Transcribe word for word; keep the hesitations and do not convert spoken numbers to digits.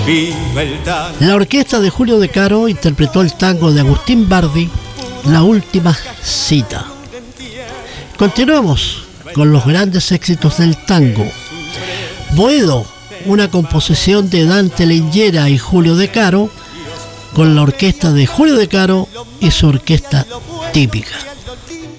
La orquesta de Julio De Caro interpretó el tango de Agustín Bardi, La Última Cita. Continuamos con los grandes éxitos del tango. Boedo, una composición de Dante Lingera y Julio De Caro, con la orquesta de Julio De Caro y su orquesta típica.